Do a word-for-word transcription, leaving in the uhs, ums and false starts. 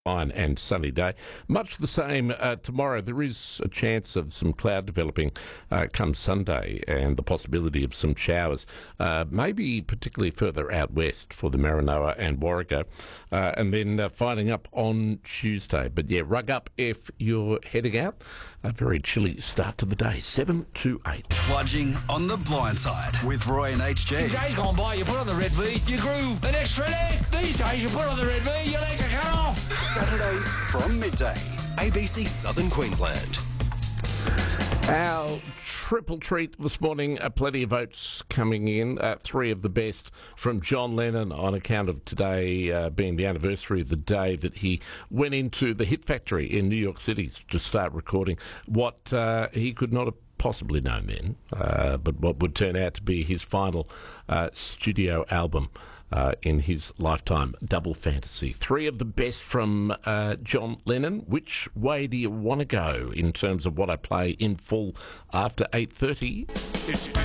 Fine and sunny day. Much the same uh, tomorrow. There is a chance of some cloud developing uh, come Sunday and the possibility of some showers, uh, maybe particularly further out west for the Maranoa and Warrego, uh, and then uh, finding up on Tuesday. But yeah, rug up if you're heading out. A very chilly start to the day, seven to eight. Plunging on the blind side with Roy and H G. Days gone by, you put on the red V, you grew an extra leg. These days, you put on the red V, your legs are cut off. Saturdays from midday. A B C Southern Queensland. Our triple treat this morning, uh, plenty of votes coming in. Uh, three of the best from John Lennon on account of today uh, being the anniversary of the day that he went into the Hit Factory in New York City to start recording what uh, he could not have possibly known then, uh, but what would turn out to be his final uh, studio album uh, in his lifetime, Double Fantasy. Three of the best from uh, John Lennon. Which way do you want to go in terms of what I play in full after eight thirty?